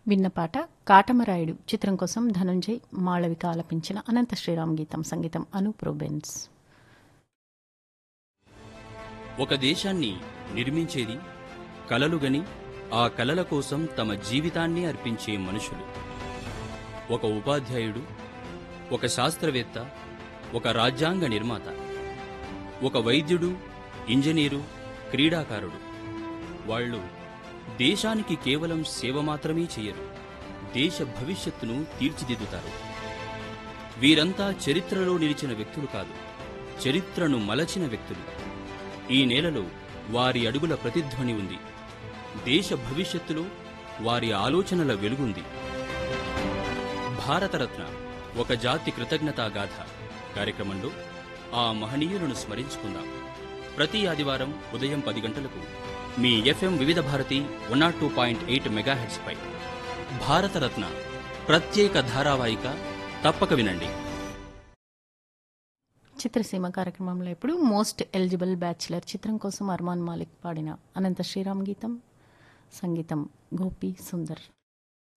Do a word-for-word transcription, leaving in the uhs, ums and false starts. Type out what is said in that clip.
విన్న పాట కాటమరాయుడు చిత్రం కోసం ధనుంజయ్ మాళవిక ఆలపించిన అనంత శ్రీరామ్ గీతం, సంగీతం అనూప్ రూబెన్స్. ఒక దేశాన్ని నిర్మించేది కలలుగని ఆ కలల కోసం తమ జీవితాన్ని అర్పించే మనుషులు. ఒక ఉపాధ్యాయుడు, ఒక శాస్త్రవేత్త, ఒక రాజ్యాంగ నిర్మాత, ఒక వైద్యుడు, ఇంజనీరు, క్రీడాకారుడు. వాళ్ళు దేశానికి కేవలం సేవ మాత్రమే చేయరు, దేశ భవిష్యత్తును తీర్చిదిద్దుతారు. వీరంతా చరిత్రలో నిలిచిన వ్యక్తులు కాదు, చరిత్రను మలచిన వ్యక్తులు. ఈ నేలలో వారి అడుగుల ప్రతిధ్వని ఉంది, దేశ భవిష్యత్తులో వారి ఆలోచనల వెలుగుంది. భారతరత్న ఒక జాతి కృతజ్ఞతాగాథ కార్యక్రమంలో ఆ మహనీయులను స్మరించుకుందాం. ప్రతి ఆదివారం ఉదయం పది గంటలకు మీ ఎఫ్ఎం వివిధ Bharati one not two point eight megahertz పై భారతరత్న ప్రత్యేక ధారావాహిక తప్పక వినండి. చిత్రసీమ కార్యక్రమంలో ఇప్పుడు మోస్ట్ ఎలిజిబుల్ బ్యాచిలర్ చిత్రం కోసం అర్మాన్ మాలిక్ పాడిన అనంత శ్రీరామ్ గీతం, సంగీతం గోపి సుందర్.